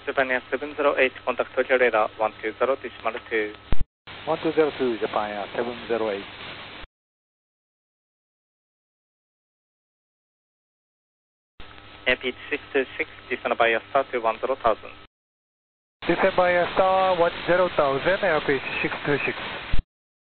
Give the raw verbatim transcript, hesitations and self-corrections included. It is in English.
Japan Air seven zero eight, contact Tokyo radar one two zero, decimal two. one two zero two, Japan Air seven zero eight. A P six two six, descend by star two one zero thousand. Descend by star one zero thousand, Air Pitch six two six.